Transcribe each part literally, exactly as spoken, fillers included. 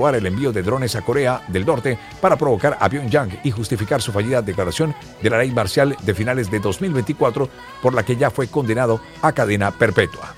el envío de drones a Corea del Norte para provocar a Pyongyang y justificar su fallida declaración de la ley marcial de finales de dos mil veinticuatro, por la que ya fue condenado a cadena perpetua.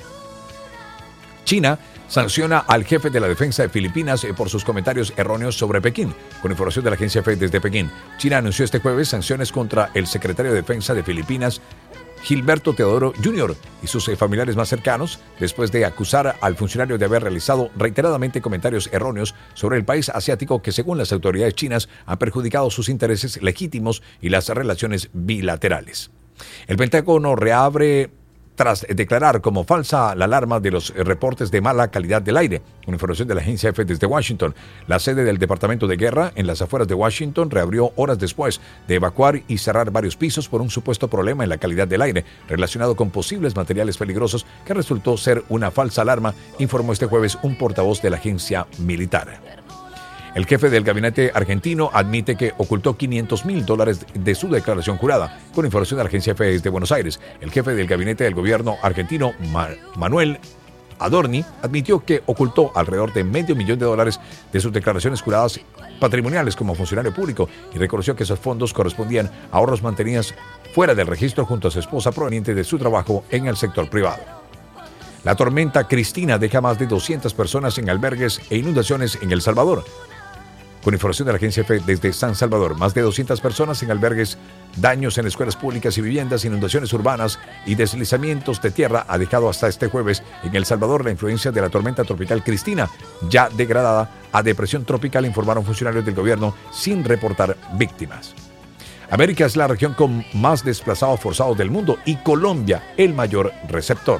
China sanciona al jefe de la defensa de Filipinas por sus comentarios erróneos sobre Pekín. Con información de la agencia F desde Pekín, China anunció este jueves sanciones contra el secretario de Defensa de Filipinas, Gilberto Teodoro junior y sus familiares más cercanos, después de acusar al funcionario de haber realizado reiteradamente comentarios erróneos sobre el país asiático que, según las autoridades chinas, han perjudicado sus intereses legítimos y las relaciones bilaterales. El Pentágono reabre tras declarar como falsa la alarma de los reportes de mala calidad del aire. Con información de la agencia F desde Washington, la sede del Departamento de Guerra en las afueras de Washington reabrió horas después de evacuar y cerrar varios pisos por un supuesto problema en la calidad del aire relacionado con posibles materiales peligrosos que resultó ser una falsa alarma, informó este jueves un portavoz de la agencia militar. El jefe del gabinete argentino admite que ocultó quinientos mil dólares de su declaración jurada. Con información de la agencia F de Buenos Aires, el jefe del gabinete del gobierno argentino, Ma- Manuel Adorni, admitió que ocultó alrededor de medio millón de dólares de sus declaraciones juradas patrimoniales como funcionario público y reconoció que esos fondos correspondían a ahorros mantenidos fuera del registro junto a su esposa proveniente de su trabajo en el sector privado. La tormenta Cristina deja más de doscientas personas en albergues e inundaciones en El Salvador. Con información de la agencia F desde San Salvador, más de doscientas personas en albergues, daños en escuelas públicas y viviendas, inundaciones urbanas y deslizamientos de tierra ha dejado hasta este jueves en El Salvador la influencia de la tormenta tropical Cristina, ya degradada a depresión tropical, informaron funcionarios del gobierno sin reportar víctimas. América es la región con más desplazados forzados del mundo y Colombia el mayor receptor.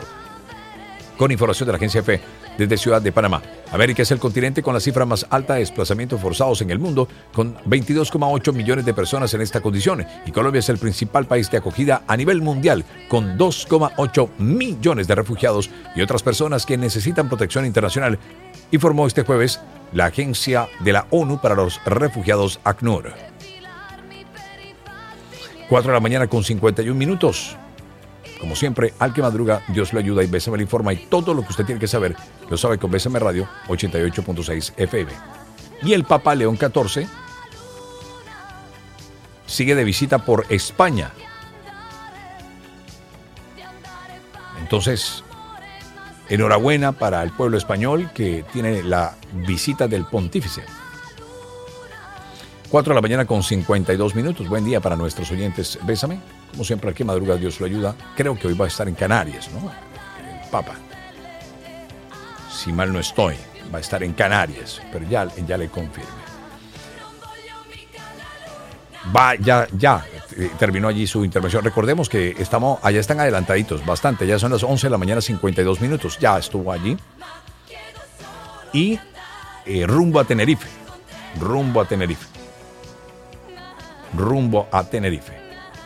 Con información de la agencia F desde Ciudad de Panamá, América es el continente con la cifra más alta de desplazamientos forzados en el mundo, con veintidós coma ocho millones de personas en esta condición, y Colombia es el principal país de acogida a nivel mundial, con dos coma ocho millones de refugiados y otras personas que necesitan protección internacional, informó este jueves la Agencia de la ONU para los Refugiados, ACNUR. cuatro de la mañana con cincuenta y un minutos. Como siempre, al que madruga, Dios lo ayuda y B S M le informa, y todo lo que usted tiene que saber lo sabe con B S M Radio ochenta y ocho punto seis F M. Y el Papa León catorce sigue de visita por España. Entonces, enhorabuena para el pueblo español que tiene la visita del pontífice. cuatro de la mañana con cincuenta y dos minutos. Buen día para nuestros oyentes. Bésame. Como siempre, al que madruga, Dios lo ayuda. Creo que hoy va a estar en Canarias, ¿no? El Papa. Si mal no estoy, va a estar en Canarias, pero ya, ya le confirme. Va, ya, ya, terminó allí su intervención. Recordemos que estamos, allá están adelantaditos, bastante. Ya son las once de la mañana, cincuenta y dos minutos. Ya estuvo allí. Y eh, rumbo a Tenerife. Rumbo a Tenerife. Rumbo a Tenerife.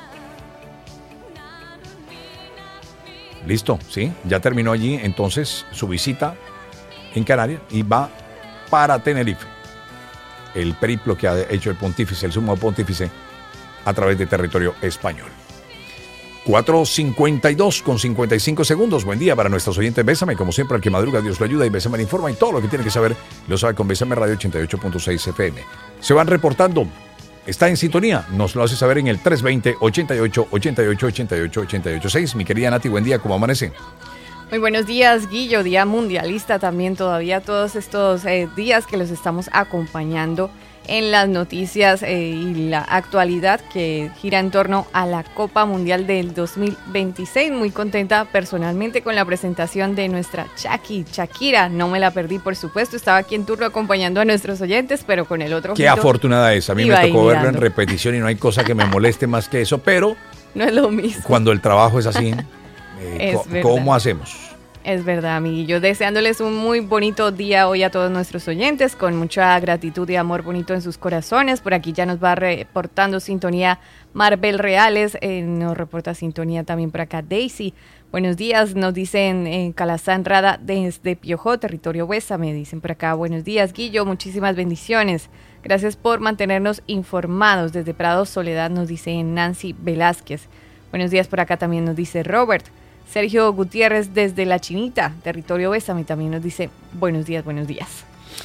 Listo, ¿sí? Ya terminó allí entonces su visita en Canarias y va para Tenerife. El periplo que ha hecho el pontífice, el sumo pontífice, a través de territorio español. cuatro cincuenta y dos con cincuenta y cinco segundos. Buen día para nuestros oyentes. Bésame, como siempre, al que madruga, Dios lo ayuda y Bésame le informa, y todo lo que tiene que saber lo sabe con Bésame Radio ochenta y ocho punto seis F M. Se van reportando. ¿Está en sintonía? Nos lo hace saber en el tres dos cero, ochenta y ocho, ochenta y ocho, ochenta y ocho, ochenta y ocho seis. Mi querida Nati, buen día, ¿cómo amanece? Muy buenos días, Guillo, día mundialista también todavía, todos estos eh, días que los estamos acompañando en las noticias eh, y la actualidad que gira en torno a la Copa Mundial del dos mil veintiséis. Muy contenta personalmente con la presentación de nuestra Shaki, Shakira. No me la perdí, por supuesto. Estaba aquí en turno acompañando a nuestros oyentes, pero con el otro. Qué afortunada es. A mí me tocó verlo en repetición y no hay cosa que me moleste más que eso, pero no es lo mismo. Cuando el trabajo es así, eh, es co- ¿cómo hacemos? Es verdad, amiguillo. Deseándoles un muy bonito día hoy a todos nuestros oyentes, con mucha gratitud y amor bonito en sus corazones. Por aquí ya nos va reportando sintonía Marbel Reales, eh, nos reporta sintonía también por acá Daisy. Buenos días, nos dicen en Calazán Rada desde Piojó, territorio Huesa, me dicen por acá. Buenos días, Guillo, muchísimas bendiciones. Gracias por mantenernos informados. Desde Prado Soledad nos dice Nancy Velázquez. Buenos días, por acá también nos dice Robert. Sergio Gutiérrez desde La Chinita, territorio Bésame, también nos dice buenos días, buenos días.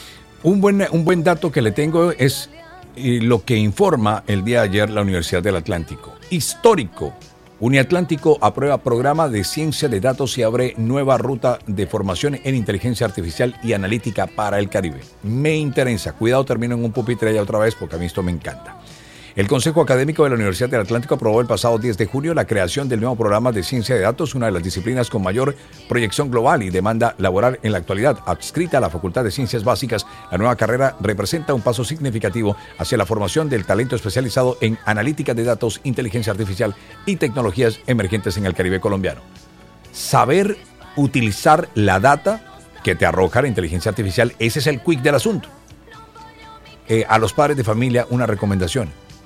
Un buen, un buen dato que le tengo es eh, lo que informa el día de ayer la Universidad del Atlántico. Histórico. Uniatlántico aprueba programa de ciencia de datos y abre nueva ruta de formación en inteligencia artificial y analítica para el Caribe. Me interesa. Cuidado, termino en un pupitre allá otra vez porque a mí esto me encanta. El Consejo Académico de la Universidad del Atlántico aprobó el pasado diez de junio la creación del nuevo programa de ciencia de datos, una de las disciplinas con mayor proyección global y demanda laboral en la actualidad. Adscrita a la Facultad de Ciencias Básicas, la nueva carrera representa un paso significativo hacia la formación del talento especializado en analítica de datos, inteligencia artificial y tecnologías emergentes en el Caribe colombiano. Saber utilizar la data que te arroja la inteligencia artificial, ese es el quick del asunto. Eh, a los padres de familia, una recomendación.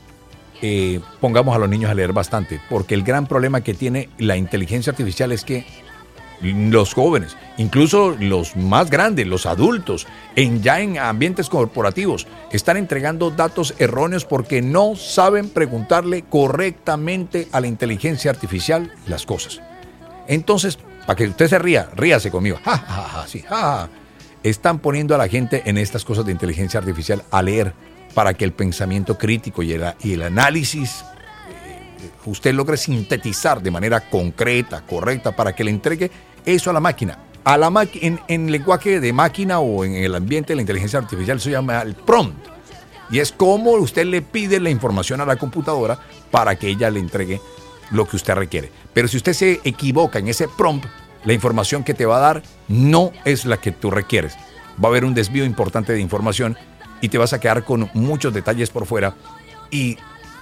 Eh, pongamos a los niños a leer bastante, porque el gran problema que tiene la inteligencia artificial es que los jóvenes, incluso los más grandes, los adultos, en, ya en ambientes corporativos, están entregando datos erróneos porque no saben preguntarle correctamente a la inteligencia artificial las cosas. Entonces, para que usted se ría, ríase conmigo. Ja, ja, ja, sí, ja, ja. Están poniendo a la gente en estas cosas de inteligencia artificial a leer, para que el pensamiento crítico y el, y el análisis eh, usted logre sintetizar de manera concreta, correcta, para que le entregue eso a la máquina. A la maqui- en, en lenguaje de máquina o en el ambiente de la inteligencia artificial se llama el prompt. Y es como usted le pide la información a la computadora para que ella le entregue lo que usted requiere. Pero si usted se equivoca en ese prompt, la información que te va a dar no es la que tú requieres. Va a haber un desvío importante de información y te vas a quedar con muchos detalles por fuera y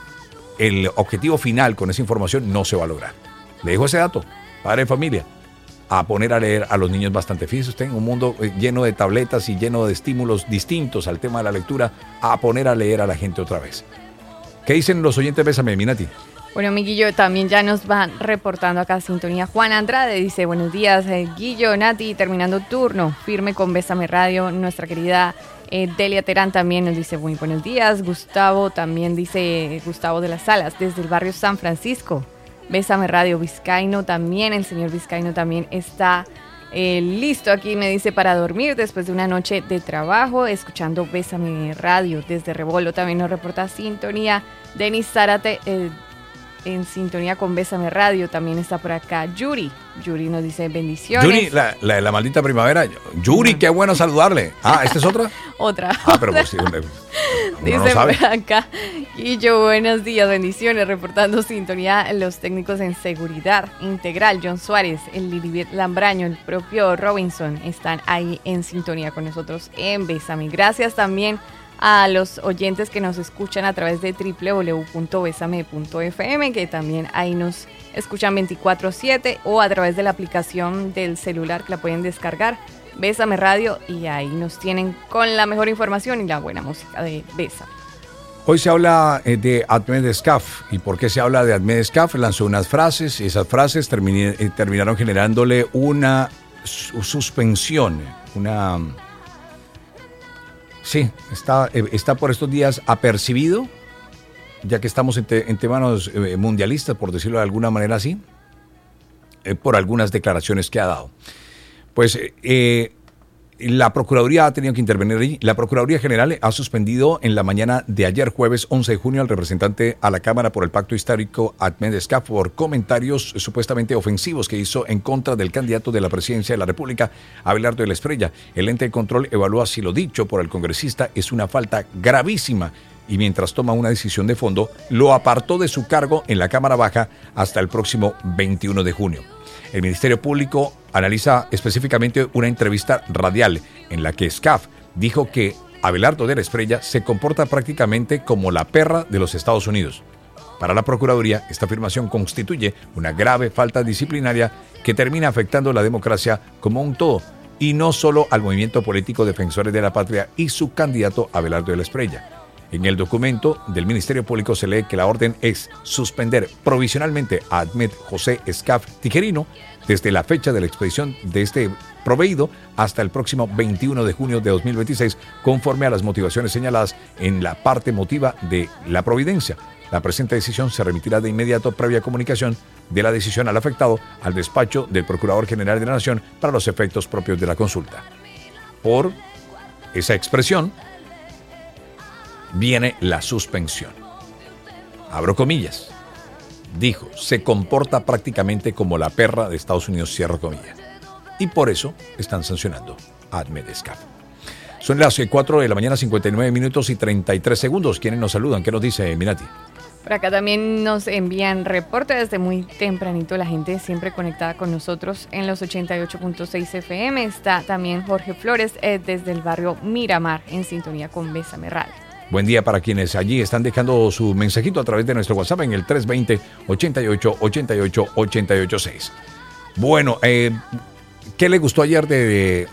el objetivo final con esa información no se va a lograr. Le dejo ese dato, padre de familia, a poner a leer a los niños bastante. Fíjese usted, en un mundo lleno de tabletas y lleno de estímulos distintos al tema de la lectura, a poner a leer a la gente otra vez. ¿Qué dicen los oyentes? Bésame, mi Nati. Bueno, mi Guillo, también ya nos van reportando acá sintonía. Juan Andrade dice, buenos días, eh, Guillo, Nati, terminando turno, firme con Bésame Radio. Nuestra querida eh, Delia Terán también nos dice, muy buenos días. Gustavo también dice, Gustavo de las Salas, desde el barrio San Francisco. Bésame Radio. Vizcaíno también, el señor Vizcaíno también está eh, listo aquí, me dice, para dormir después de una noche de trabajo, escuchando Bésame Radio. Desde Rebolo también nos reporta sintonía. Denis Zárate, eh, en sintonía con Bésame Radio, también está por acá Yuri. Yuri nos dice bendiciones. Yuri, la, la, la maldita primavera. Yuri, uh-huh. Qué bueno saludarle. Ah, ¿esta es otra? Otra. Ah, pero pues sí, uno dice no sabe. Por acá. Y yo, buenos días, bendiciones, reportando sintonía los técnicos en seguridad integral. John Suárez, el Lilibet Lambraño, el propio Robinson, están ahí en sintonía con nosotros en Bésame. Gracias también a los oyentes que nos escuchan a través de doble u doble u doble u punto besame punto efe eme, que también ahí nos escuchan veinticuatro siete, o a través de la aplicación del celular que la pueden descargar, Bésame Radio, y ahí nos tienen con la mejor información y la buena música de Bésame. Hoy se habla eh, de Ahmed Escaf. ¿Y por qué se habla de Ahmed Escaf? Lanzó unas frases y esas frases termin- eh, terminaron generándole una su- suspensión, una... Sí, está, está por estos días apercibido, ya que estamos en, te, en temas eh, mundialistas, por decirlo de alguna manera así, eh, por algunas declaraciones que ha dado. Pues eh, la Procuraduría ha tenido que intervenir allí. La Procuraduría General ha suspendido en la mañana de ayer, jueves once de junio, al representante a la Cámara por el Pacto Histórico, Ahmed Escaf, por comentarios supuestamente ofensivos que hizo en contra del candidato de la presidencia de la República, Abelardo de la Espriella. El ente de control evalúa si lo dicho por el congresista es una falta gravísima y, mientras toma una decisión de fondo, lo apartó de su cargo en la Cámara Baja hasta el próximo veintiuno de junio. El Ministerio Público analiza específicamente una entrevista radial en la que Escaf dijo que Abelardo de la Espriella se comporta prácticamente como la perra de los Estados Unidos. Para la Procuraduría, esta afirmación constituye una grave falta disciplinaria que termina afectando la democracia como un todo, y no solo al movimiento político Defensores de la Patria y su candidato Abelardo de la Espriella. En el documento del Ministerio Público se lee que la orden es suspender provisionalmente a Ahmed José Escaf Tijerino desde la fecha de la expedición de este proveído hasta el próximo veintiuno de junio de dos mil veintiséis, conforme a las motivaciones señaladas en la parte motiva de la providencia. La presente decisión se remitirá de inmediato, previa comunicación de la decisión al afectado, al despacho del Procurador General de la Nación para los efectos propios de la consulta. Por esa expresión, viene la suspensión. Abro comillas. Dijo, se comporta prácticamente como la perra de Estados Unidos, cierro comillas. Y por eso están sancionando a Ahmed Escaf. Son las cuatro de la mañana, cincuenta y nueve minutos y treinta y tres segundos. ¿Quiénes nos saludan? ¿Qué nos dice Minati? Por acá también nos envían reportes desde muy tempranito, la gente siempre conectada con nosotros en los ochenta y ocho punto seis F M. Está también Jorge Flores eh, desde el barrio Miramar, en sintonía con Bésame Radio. Buen día para quienes allí están dejando su mensajito a través de nuestro WhatsApp en el tres dos cero, ochenta y ocho, ochenta y ocho, ochenta y ocho seis. Bueno, eh, ¿qué le gustó ayer de, de,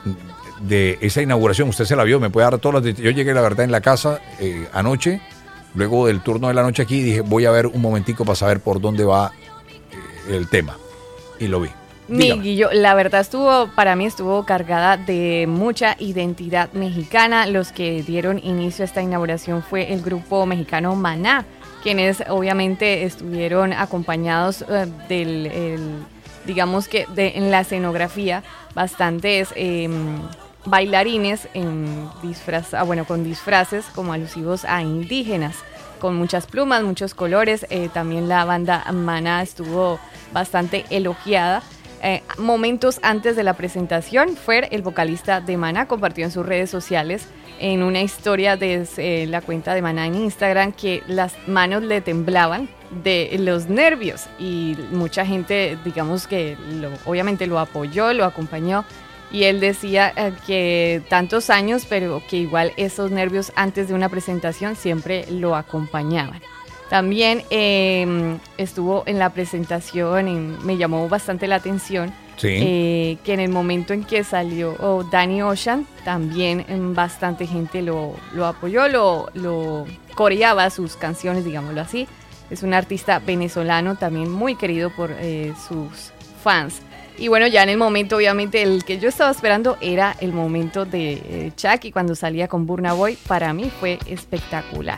de esa inauguración? Usted se la vio, me puede dar todas las detalles. Yo llegué, la verdad, en la casa eh, anoche. Luego del turno de la noche aquí, dije, voy a ver un momentico para saber por dónde va eh, el tema. Y lo vi. Mi Guillo, la verdad estuvo, para mí estuvo cargada de mucha identidad mexicana. Los que dieron inicio a esta inauguración fue el grupo mexicano Maná, quienes obviamente estuvieron acompañados eh, del, el, digamos que de, en la escenografía, bastantes eh, bailarines en disfraz, ah, bueno, con disfraces como alusivos a indígenas, con muchas plumas, muchos colores. Eh, también la banda Maná estuvo bastante elogiada. Eh, momentos antes de la presentación, Fer, el vocalista de Maná, compartió en sus redes sociales, en una historia de eh, la cuenta de Maná en Instagram, que las manos le temblaban de los nervios, y mucha gente, digamos que lo, obviamente lo apoyó, lo acompañó, y él decía eh, que tantos años, pero que igual esos nervios antes de una presentación siempre lo acompañaban. También eh, estuvo en la presentación, en, me llamó bastante la atención, sí. eh, que en el momento en que salió oh, Danny Ocean, también eh, bastante gente lo, lo apoyó, lo, lo coreaba sus canciones, digámoslo así. Es un artista venezolano también muy querido por eh, sus fans. Y bueno, ya en el momento, obviamente, el que yo estaba esperando era el momento de eh, Chucky cuando salía con Burna Boy. Para mí fue espectacular.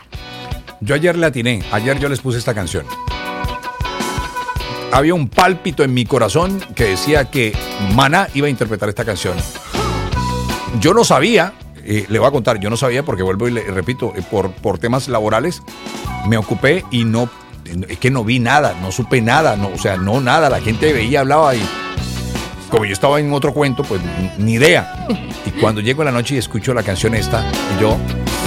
Yo ayer le atiné, ayer yo les puse esta canción. Había un pálpito en mi corazón que decía que Maná iba a interpretar esta canción. Yo no sabía, eh, le voy a contar, yo no sabía porque vuelvo y le repito, eh, por, por temas laborales me ocupé y no, es que no vi nada, no supe nada, no, o sea, no nada, la gente veía, hablaba y como yo estaba en otro cuento, pues ni idea. Y cuando llego en la noche y escucho la canción esta, y yo...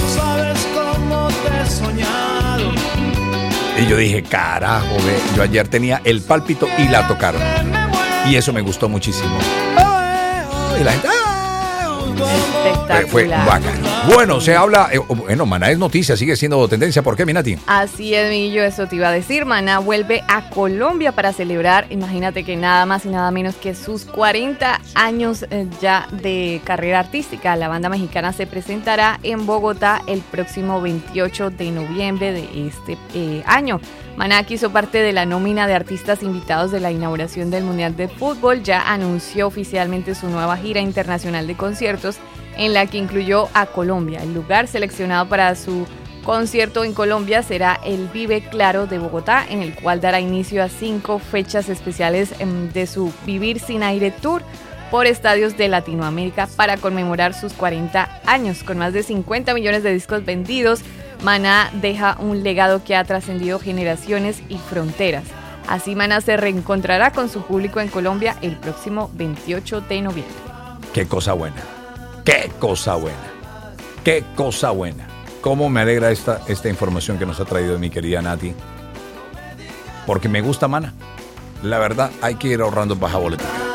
Y yo dije, carajo, ve, yo ayer tenía el pálpito y la tocaron. Y eso me gustó muchísimo. Y la gente... Espectacular. Fue bacán. Bueno, se habla... Eh, bueno, Maná es noticia, sigue siendo tendencia. ¿Por qué, Minati? Así es, Miguel, eso te iba a decir. Maná vuelve a Colombia para celebrar, imagínate que nada más y nada menos que sus cuarenta años eh, ya de carrera artística. La banda mexicana se presentará en Bogotá el próximo veintiocho de noviembre de este eh, año. Maná, que hizo parte de la nómina de artistas invitados de la inauguración del Mundial de Fútbol, ya anunció oficialmente su nueva gira internacional de conciertos, en la que incluyó a Colombia. El lugar seleccionado para su concierto en Colombia será el Vive Claro de Bogotá, en el cual dará inicio a cinco fechas especiales de su Vivir Sin Aire Tour por estadios de Latinoamérica para conmemorar sus cuarenta años. Con más de cincuenta millones de discos vendidos, Maná deja un legado que ha trascendido generaciones y fronteras. Así, Maná se reencontrará con su público en Colombia el próximo veintiocho de noviembre. Qué cosa buena, qué cosa buena, qué cosa buena. Cómo me alegra esta, esta información que nos ha traído mi querida Nati. Porque me gusta Maná. La verdad, hay que ir ahorrando baja boletica.